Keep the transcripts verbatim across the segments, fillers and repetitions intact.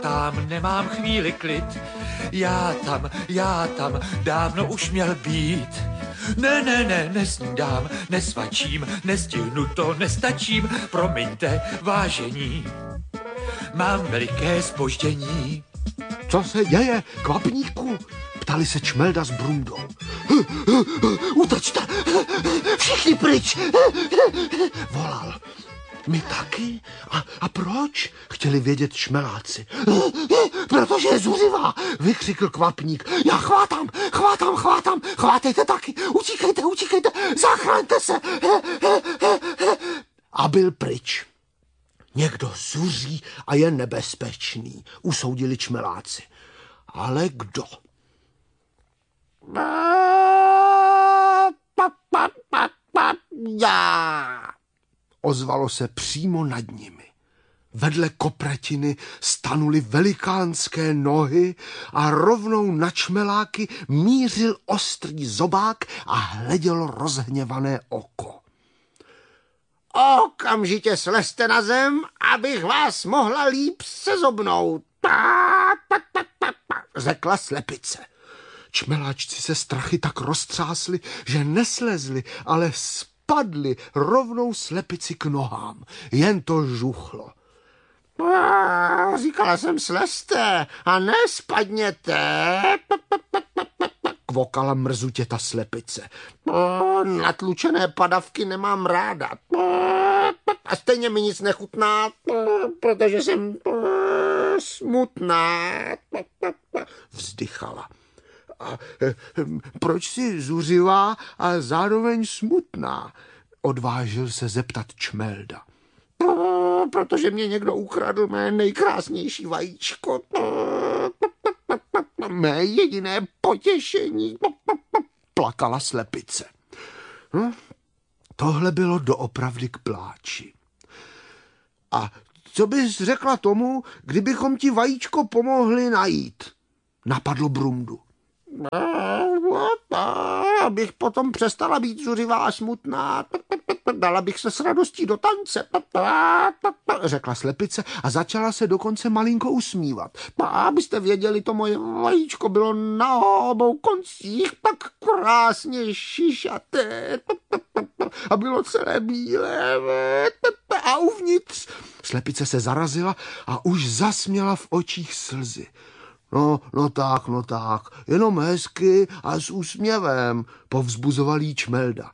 Tam nemám chvíli klid, já tam, já tam dávno už měl být. Ne, ne, ne, nesnídám, nesvačím, nestihnu to, nestačím, promiňte, vážení, mám veliké zpoždění. Co se děje, kvapníku? Ptali se Čmelda s Brundou. Utečte, všichni pryč, volal. My taky? A, a proč? Chtěli vědět Čmeláci. Protože je zuřivá, vykřikl kvapník. Já chvátám, chvátám, chvátám, chvátejte taky, utíkejte, utíkejte, zachraňte se. A byl pryč. Někdo zuří a je nebezpečný, usoudili Čmeláci. Ale kdo? Já! Ozvalo se přímo nad nimi. Vedle kopretiny stanuly velikánské nohy a rovnou na Čmeláky mířil ostrý zobák a hledělo rozhněvané oko. Okamžitě slezte na zem, abych vás mohla líp sezobnout, řekla slepice. Čmeláčci se strachy tak roztřásli, že neslezli, ale spadli rovnou slepici k nohám. Jen to žuchlo. Říkala jsem, slezte a nespadněte, kvokala mrzutě ta slepice. Natlučené padavky nemám ráda. A stejně mi nic nechutná, protože jsem smutná, vzdychala. A proč jsi zuřivá a zároveň smutná? Odvážil se zeptat Čmelda. Protože mě někdo ukradl mé nejkrásnější vajíčko. Mé jediné potěšení, plakala slepice. Hm? Tohle bylo doopravdy k pláči. A co bys řekla tomu, kdybychom ti vajíčko pomohli najít? Napadlo Brundu. Abych potom přestala být zuřivá a smutná. Dala bych se s radostí do tance, řekla slepice a začala se dokonce malinko usmívat. Abyste věděli, to moje vajíčko bylo na obou koncích tak krásně šišaté a bylo celé bílé a uvnitř. Slepice se zarazila a už zasměla v očích slzy. No, no tak, no tak, jenom hezky a s úsměvem, povzbuzoval jí Čmelda.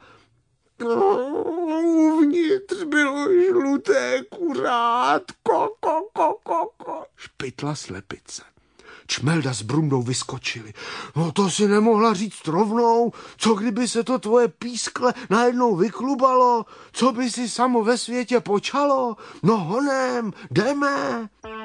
Uvnitř bylo žluté kuřátko, ko, ko, ko, ko, špitla slepice. Čmelda s Brundou vyskočili. No to si nemohla říct rovnou, co kdyby se to tvoje pískle najednou vyklubalo, co by si samo ve světě počalo? No honem, jdeme.